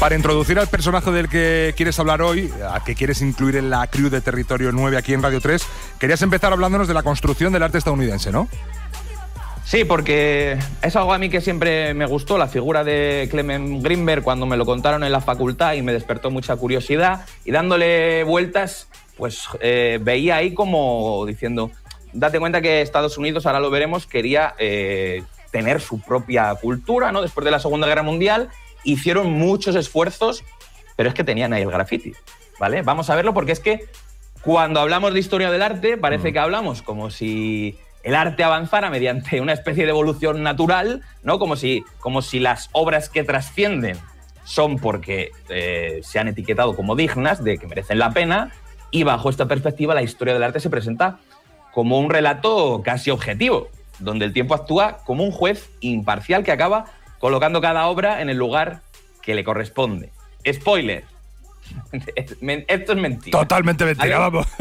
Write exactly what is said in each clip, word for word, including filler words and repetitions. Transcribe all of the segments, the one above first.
Para introducir al personaje del que quieres hablar hoy, a que quieres incluir en la crew de Territorio nueve aquí en Radio tres, querías empezar hablándonos de la construcción del arte estadounidense, ¿no? Sí, porque es algo a mí que siempre me gustó, la figura de Clement Greenberg, cuando me lo contaron en la facultad y me despertó mucha curiosidad. Y dándole vueltas, pues eh, veía ahí como diciendo, date cuenta que Estados Unidos, ahora lo veremos, quería eh, tener su propia cultura, ¿no? Después de la Segunda Guerra Mundial, hicieron muchos esfuerzos, pero es que tenían ahí el graffiti, ¿vale? Vamos a verlo porque es que cuando hablamos de historia del arte parece mm. que hablamos como si el arte avanzara mediante una especie de evolución natural, ¿no? Como si, como si las obras que trascienden son porque eh, se han etiquetado como dignas, de que merecen la pena, y bajo esta perspectiva la historia del arte se presenta como un relato casi objetivo, donde el tiempo actúa como un juez imparcial que acaba colocando cada obra en el lugar que le corresponde. Spoiler. Esto es mentira. Totalmente mentira, ¿vale? Vamos.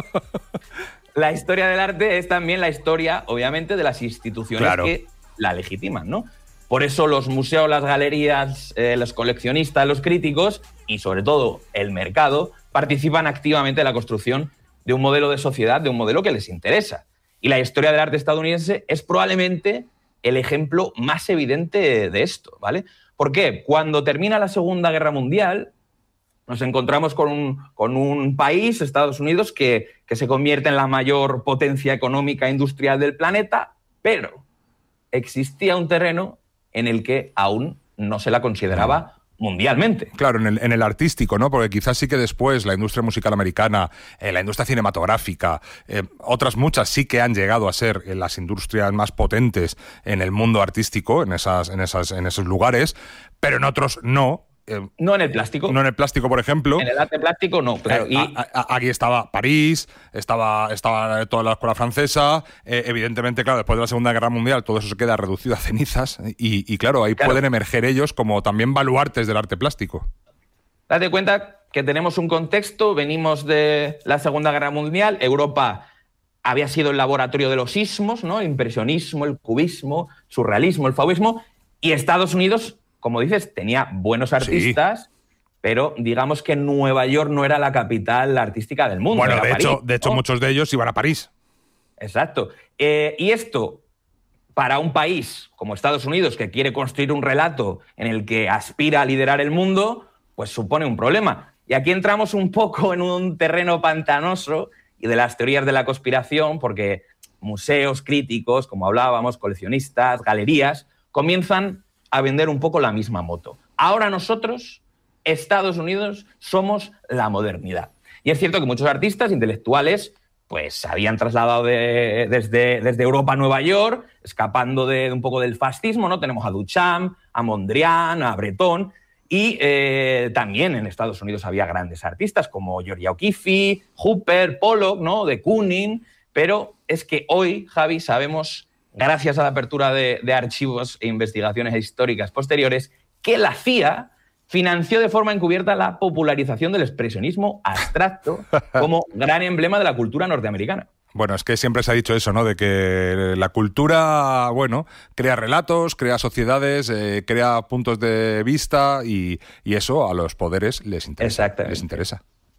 La historia del arte es también la historia, obviamente, de las instituciones claro. que la legitiman, ¿no? Por eso los museos, las galerías, eh, los coleccionistas, los críticos y, sobre todo, el mercado participan activamente en la construcción de un modelo de sociedad, de un modelo que les interesa. Y la historia del arte estadounidense es probablemente el ejemplo más evidente de esto, ¿vale? ¿Por qué? Cuando termina la Segunda Guerra Mundial, nos encontramos con un, con un país, Estados Unidos, que, que se convierte en la mayor potencia económica e industrial del planeta, pero existía un terreno en el que aún no se la consideraba mundialmente. Claro, en el, en el artístico, ¿no? Porque quizás sí que después la industria musical americana, eh, la industria cinematográfica, eh, otras muchas sí que han llegado a ser eh, las industrias más potentes en el mundo artístico, en, esas, en, esas, en esos lugares, pero en otros no. Eh, no en el plástico. No en el plástico, por ejemplo. En el arte plástico no, claro. Eh, y... a, a, aquí estaba París, estaba, estaba toda la escuela francesa. Eh, evidentemente, claro, después de la Segunda Guerra Mundial todo eso se queda reducido a cenizas y, y claro, ahí claro. pueden emerger ellos como también baluartes del arte plástico. Date cuenta que tenemos un contexto, venimos de la Segunda Guerra Mundial, Europa había sido el laboratorio de los ismos, ¿no? El impresionismo, el cubismo, surrealismo, el fauvismo, y Estados Unidos, como dices, tenía buenos artistas, sí. pero digamos que Nueva York no era la capital artística del mundo. Bueno, era de, París, hecho, de hecho, ¿no? muchos de ellos iban a París. Exacto. Eh, y esto, para un país como Estados Unidos, que quiere construir un relato en el que aspira a liderar el mundo, pues supone un problema. Y aquí entramos un poco en un terreno pantanoso y de las teorías de la conspiración, porque museos, críticos, como hablábamos, coleccionistas, galerías, comienzan a vender un poco la misma moto. Ahora nosotros, Estados Unidos, somos la modernidad. Y es cierto que muchos artistas intelectuales pues se habían trasladado de, desde, desde Europa a Nueva York, escapando de, de un poco del fascismo, ¿no? Tenemos a Duchamp, a Mondrian, a Breton, y eh, también en Estados Unidos había grandes artistas como Georgia O'Keeffe, Hooper, Pollock, ¿no? De Kooning, pero es que hoy, Javi, sabemos, gracias a la apertura de, de archivos e investigaciones históricas posteriores, que la C I A financió de forma encubierta la popularización del expresionismo abstracto como gran emblema de la cultura norteamericana. Bueno, es que siempre se ha dicho eso, ¿no? De que la cultura, bueno, crea relatos, crea sociedades, eh, crea puntos de vista y, y eso a los poderes les interesa. Les interesa.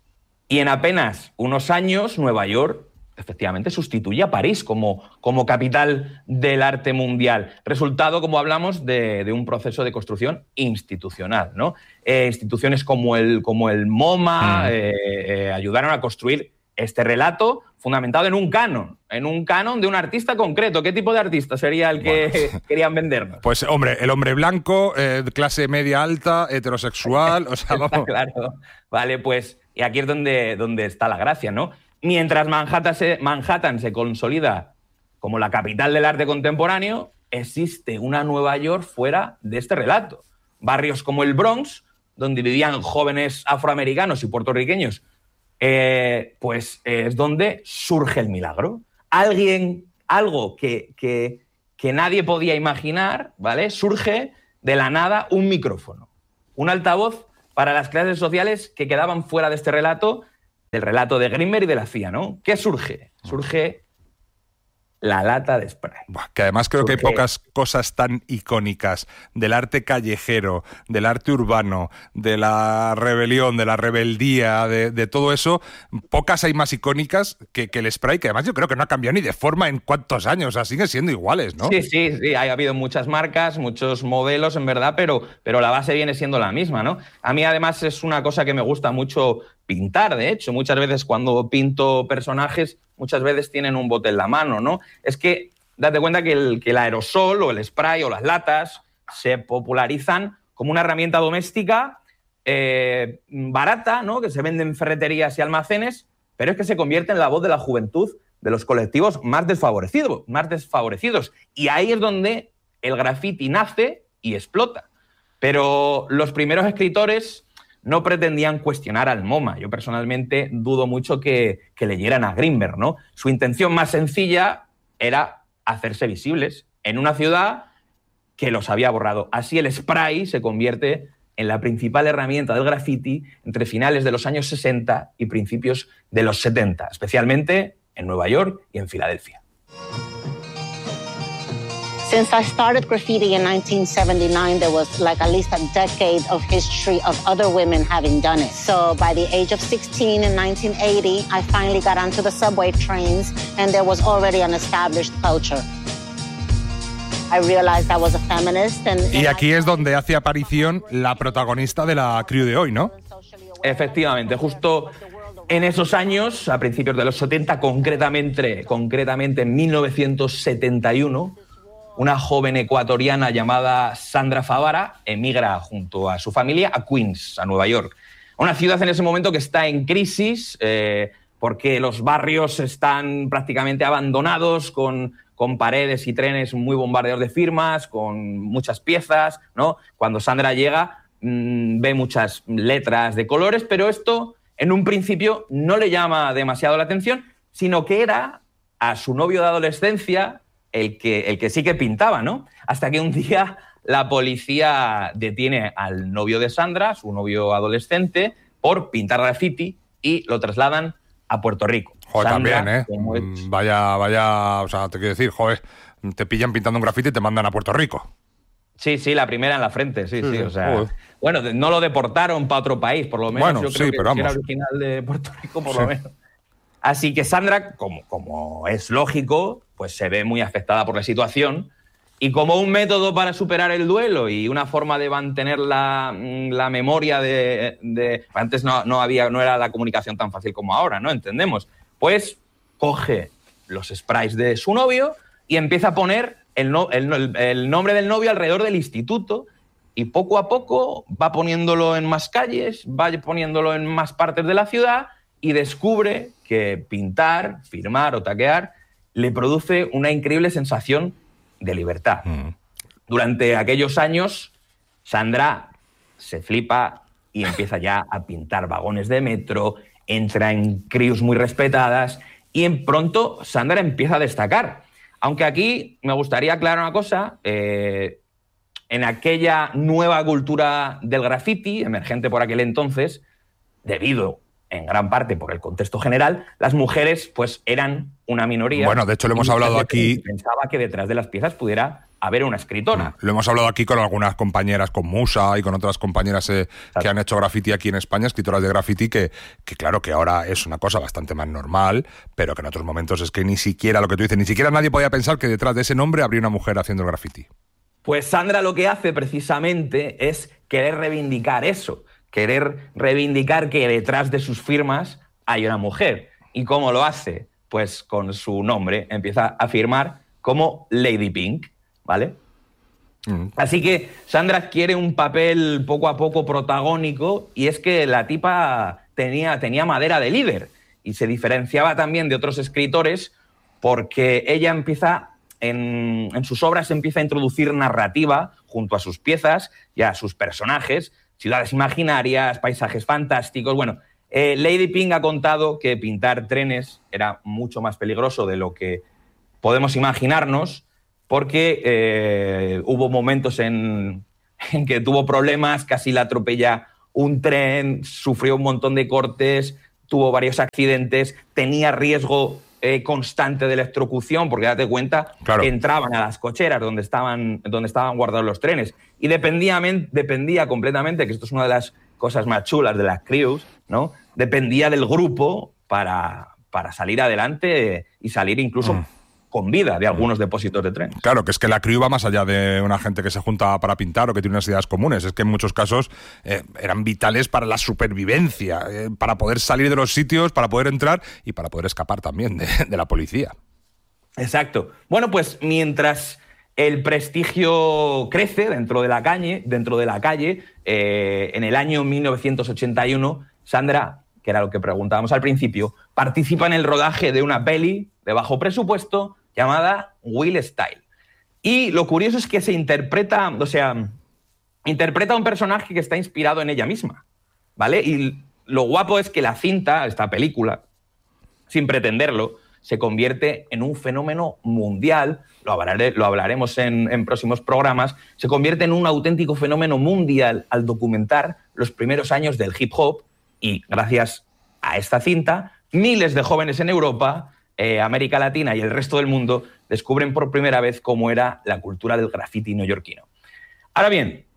Y en apenas unos años, Nueva York efectivamente sustituye a París como, como capital del arte mundial. Resultado, como hablamos, de, de un proceso de construcción institucional, ¿no? Eh, instituciones como el, como el MoMA mm. eh, eh, ayudaron a construir este relato fundamentado en un canon, en un canon de un artista concreto. ¿Qué tipo de artista sería el que bueno, querían vendernos? Pues, hombre, el hombre blanco, eh, clase media alta, heterosexual, o sea, vamos... Claro, vale, pues, y aquí es donde, donde está la gracia, ¿no? Mientras Manhattan se, Manhattan se consolida como la capital del arte contemporáneo, existe una Nueva York fuera de este relato. Barrios como el Bronx, donde vivían jóvenes afroamericanos y puertorriqueños, eh, pues eh, es donde surge el milagro. Alguien, algo que, que, que nadie podía imaginar, ¿vale? Surge de la nada un micrófono, un altavoz para las clases sociales que quedaban fuera de este relato, del relato de Greenberg y de la C I A, ¿no? ¿Qué surge? Surge la lata de spray. Buah, que además creo que hay pocas cosas tan icónicas del arte callejero, del arte urbano, de la rebelión, de la rebeldía, de, de todo eso. Pocas hay más icónicas que, que el spray, que además yo creo que no ha cambiado ni de forma en cuántos años, o sea, siguen siendo iguales, ¿no? Sí, sí, sí, ha habido muchas marcas, muchos modelos, en verdad, pero, pero la base viene siendo la misma, ¿no? A mí, además, es una cosa que me gusta mucho pintar, de hecho. Muchas veces cuando pinto personajes, muchas veces tienen un bote en la mano, ¿no? Es que date cuenta que el, que el aerosol o el spray o las latas se popularizan como una herramienta doméstica eh, barata, ¿no? Que se vende en ferreterías y almacenes, pero es que se convierte en la voz de la juventud de los colectivos más desfavorecidos, más desfavorecidos. Y ahí es donde el graffiti nace y explota. Pero los primeros escritores no pretendían cuestionar al MoMA. Yo personalmente dudo mucho que, que leyeran a Greenberg, ¿no? Su intención más sencilla era hacerse visibles en una ciudad que los había borrado. Así el spray se convierte en la principal herramienta del graffiti entre finales de los años sesenta y principios de los setenta, especialmente en Nueva York y en Filadelfia. Since I started graffiti in nineteen seventy-nine, there was like at least a decade of history of other women having done it. So by the age of sixteen in nineteen eighty, I finally got onto the subway trains and there was already an established culture. I realized I was a feminist and, y aquí es donde hace aparición la protagonista de la crew de hoy, ¿no? Efectivamente, justo en esos años, a principios de los setenta, concretamente, concretamente en mil novecientos setenta y uno, una joven ecuatoriana llamada Sandra Favara emigra junto a su familia a Queens, a Nueva York. Una ciudad en ese momento que está en crisis eh, porque los barrios están prácticamente abandonados, con, con paredes y trenes muy bombardeados de firmas, con muchas piezas, ¿no? Cuando Sandra llega, mmm, ve muchas letras de colores, pero esto en un principio no le llama demasiado la atención, sino que era a su novio de adolescencia el que, el que sí que pintaba, ¿no? Hasta que un día la policía detiene al novio de Sandra, su novio adolescente, por pintar graffiti y lo trasladan a Puerto Rico. Joder, Sandra, también, ¿eh? Como es... Vaya, vaya, o sea, te quiero decir, joder, te pillan pintando un graffiti y te mandan a Puerto Rico. Sí, sí, la primera en la frente, sí, sí, sí o sea... joder. Bueno, no lo deportaron para otro país, por lo menos. Bueno, yo creo sí, que pero era vamos. original de Puerto Rico, por Sí. lo menos. Así que Sandra, como, como es lógico, pues se ve muy afectada por la situación y como un método para superar el duelo y una forma de mantener la, la memoria de... de antes no, no, había, no era la comunicación tan fácil como ahora, ¿no? Entendemos. Pues coge los sprays de su novio y empieza a poner el, no, el, el nombre del novio alrededor del instituto y poco a poco va poniéndolo en más calles, va poniéndolo en más partes de la ciudad y descubre que pintar, firmar o taquear le produce una increíble sensación de libertad. Mm. Durante aquellos años, Sandra se flipa y empieza ya a pintar vagones de metro, entra en crews muy respetadas y en pronto Sandra empieza a destacar. Aunque aquí me gustaría aclarar una cosa, eh, en aquella nueva cultura del graffiti, emergente por aquel entonces, debido en gran parte por el contexto general, las mujeres pues eran una minoría. Bueno, de hecho lo hemos hablado aquí... Pensaba que detrás de las piezas pudiera haber una escritora. Lo hemos hablado aquí con algunas compañeras, con Musa y con otras compañeras eh, que han hecho graffiti aquí en España, escritoras de graffiti, que, que claro que ahora es una cosa bastante más normal, pero que en otros momentos es que ni siquiera, lo que tú dices, ni siquiera nadie podía pensar que detrás de ese nombre habría una mujer haciendo el graffiti. Pues Sandra lo que hace precisamente es querer reivindicar eso, querer reivindicar que detrás de sus firmas hay una mujer. ¿Y cómo lo hace? Pues con su nombre empieza a firmar como Lady Pink, ¿vale? Mm. Así que Sandra adquiere un papel poco a poco protagónico y es que la tipa tenía, tenía madera de líder y se diferenciaba también de otros escritores porque ella empieza... En, en sus obras empieza a introducir narrativa junto a sus piezas y a sus personajes, ciudades imaginarias, paisajes fantásticos. Bueno, eh, Lady Pink ha contado que pintar trenes era mucho más peligroso de lo que podemos imaginarnos porque eh, hubo momentos en, en que tuvo problemas, casi la atropella un tren, sufrió un montón de cortes, tuvo varios accidentes, tenía riesgo eh, constante de electrocución, porque date cuenta claro. que entraban a las cocheras donde estaban, donde estaban guardados los trenes. Y dependía, dependía completamente, que esto es una de las cosas más chulas de las crews, ¿no? Dependía del grupo para, para salir adelante y salir incluso... Mm. con vida de algunos depósitos de tren. Claro, que es que la crew va más allá de una gente que se junta para pintar o que tiene unas ideas comunes. Es que en muchos casos eh, eran vitales para la supervivencia, eh, para poder salir de los sitios, para poder entrar y para poder escapar también de, de la policía. Exacto. Bueno, pues mientras el prestigio crece dentro de la calle, dentro de la calle eh, en el año mil novecientos ochenta y uno, Sandra, que era lo que preguntábamos al principio, participa en el rodaje de una peli de bajo presupuesto llamada Will Style. Y lo curioso es que se interpreta, o sea, interpreta a un personaje que está inspirado en ella misma, ¿vale? Y lo guapo es que la cinta, esta película, sin pretenderlo, se convierte en un fenómeno mundial, lo, hablaré, lo hablaremos en, en próximos programas, se convierte en un auténtico fenómeno mundial al documentar los primeros años del hip hop y, gracias a esta cinta, miles de jóvenes en Europa, eh, América Latina y el resto del mundo descubren por primera vez cómo era la cultura del graffiti neoyorquino. Ahora bien,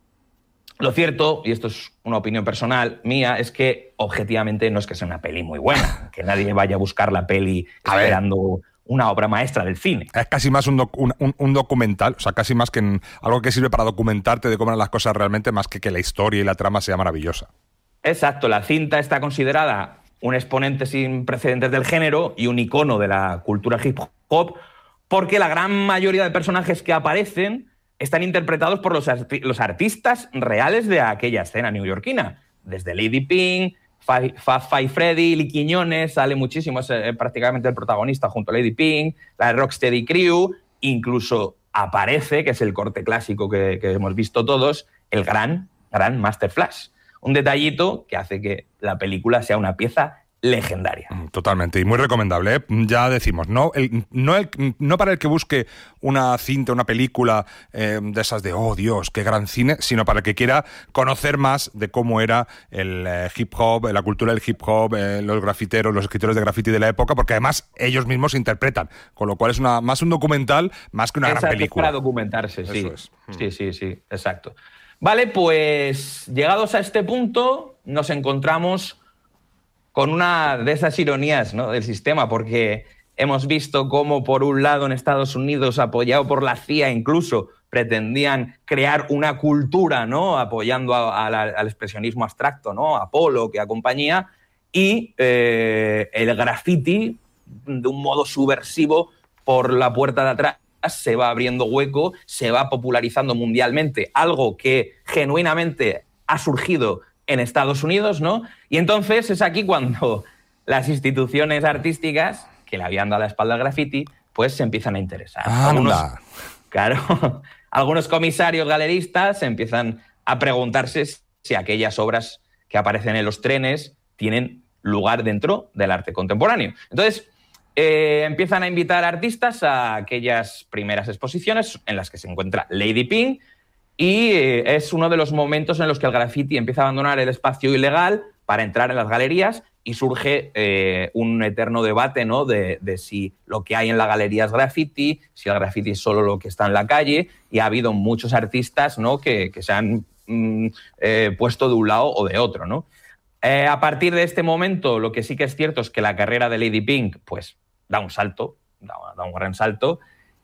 lo cierto, y esto es una opinión personal mía, es que objetivamente no es que sea una peli muy buena, que nadie vaya a buscar la peli esperando una obra maestra del cine. Es casi más un, doc, un, un, un documental, o sea, casi más que en, algo que sirve para documentarte de cómo eran las cosas realmente, más que que la historia y la trama sea maravillosa. Exacto, la cinta está considerada un exponente sin precedentes del género y un icono de la cultura hip hop, porque la gran mayoría de personajes que aparecen están interpretados por los, arti los artistas reales de aquella escena neoyorquina. Desde Lady Pink, Fast Five Freddy, Lee Quiñones, sale muchísimo, es eh, prácticamente el protagonista junto a Lady Pink, la Rocksteady Crew, incluso aparece, que es el corte clásico que, que hemos visto todos, el gran, gran Master Flash. Un detallito que hace que la película sea una pieza legendaria. Totalmente, y muy recomendable, ¿eh? Ya decimos, no, el, no, el, no para el que busque una cinta, una película eh, de esas de, oh Dios, qué gran cine, sino para el que quiera conocer más de cómo era el eh, hip hop, la cultura del hip hop, eh, los grafiteros, los escritores de graffiti de la época, porque además ellos mismos interpretan, con lo cual es una, más un documental, más que una exacto, gran película. Para documentarse, sí. Eso es. Sí, sí, sí, exacto. Vale, pues llegados a este punto nos encontramos con una de esas ironías, ¿no?, del sistema, porque hemos visto cómo, por un lado, en Estados Unidos, apoyado por la C I A incluso, pretendían crear una cultura, ¿no?, apoyando a, a la, al expresionismo abstracto, ¿no?, a Polo, que a compañía, y eh, el graffiti, de un modo subversivo, por la puerta de atrás, se va abriendo hueco, se va popularizando mundialmente, algo que genuinamente ha surgido en Estados Unidos, ¿no? Y entonces es aquí cuando las instituciones artísticas que le habían dado la espalda al graffiti, pues se empiezan a interesar. Algunos, claro, algunos comisarios galeristas empiezan a preguntarse si aquellas obras que aparecen en los trenes tienen lugar dentro del arte contemporáneo. Entonces, Eh, empiezan a invitar artistas a aquellas primeras exposiciones en las que se encuentra Lady Pink y eh, es uno de los momentos en los que el graffiti empieza a abandonar el espacio ilegal para entrar en las galerías y surge eh, un eterno debate, ¿no?, de, de si lo que hay en la galería es graffiti, si el graffiti es solo lo que está en la calle, y ha habido muchos artistas, ¿no?, que, que se han mm, eh, puesto de un lado o de otro, ¿no? Eh, a partir de este momento, lo que sí que es cierto es que la carrera de Lady Pink, pues, da un salto, da, da un gran salto,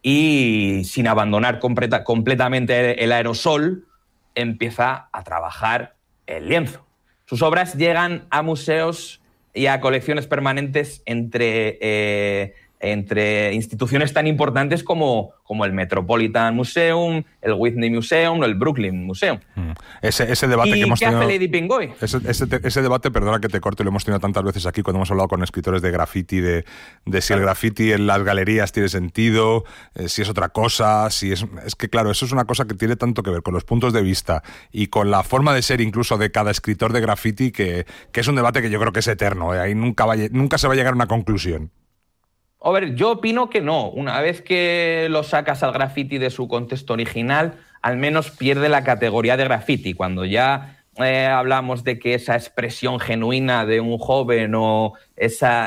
y sin abandonar completa, completamente el aerosol, empieza a trabajar el lienzo. Sus obras llegan a museos y a colecciones permanentes entre, eh, entre instituciones tan importantes como, como el Metropolitan Museum, el Whitney Museum o el Brooklyn Museum. Mm. Ese, ese debate ¿Y que hemos qué tenido, hace Lady Pink hoy? Ese, ese, ese debate, perdona que te corte, lo hemos tenido tantas veces aquí cuando hemos hablado con escritores de graffiti, de, de si el graffiti en las galerías tiene sentido, eh, si es otra cosa, si es... Es que claro, eso es una cosa que tiene tanto que ver con los puntos de vista y con la forma de ser incluso de cada escritor de graffiti que, que es un debate que yo creo que es eterno, ¿eh? Ahí nunca, va, nunca se va a llegar a una conclusión. A ver, yo opino que no. Una vez que lo sacas al graffiti de su contexto original, al menos pierde la categoría de graffiti. Cuando ya eh, hablamos de que esa expresión genuina de un joven o esa